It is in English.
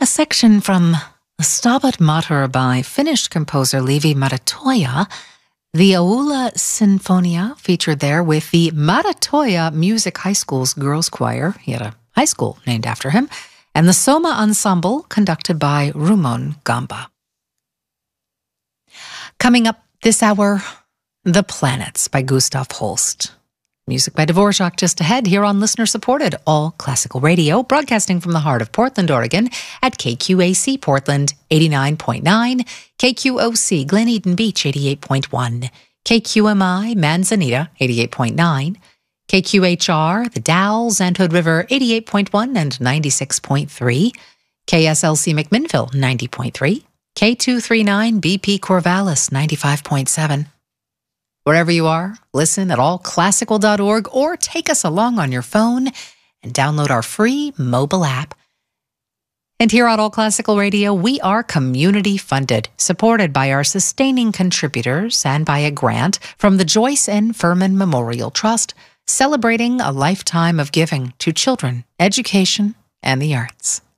section from Stabat Mater by Finnish composer Levi Maratoja. The Aula Sinfonia featured there with the Maratoja Music High School's girls' choir. He had a high school named after him. And the Soma Ensemble, conducted by Rumon Gamba. Coming up this hour, The Planets by Gustav Holst. Music by Dvorak just ahead here on listener-supported All Classical Radio, broadcasting from the heart of Portland, Oregon at KQAC Portland 89.9, KQOC Glen Eden Beach 88.1, KQMI Manzanita 88.9, KQHR The Dalles and Hood River 88.1 and 96.3, KSLC McMinnville 90.3, K239 BP Corvallis 95.7. Wherever you are, listen at allclassical.org or take us along on your phone and download our free mobile app. And here on All Classical Radio, we are community funded, supported by our sustaining contributors and by a grant from the Joyce N. Furman Memorial Trust, celebrating a lifetime of giving to children, education, and the arts.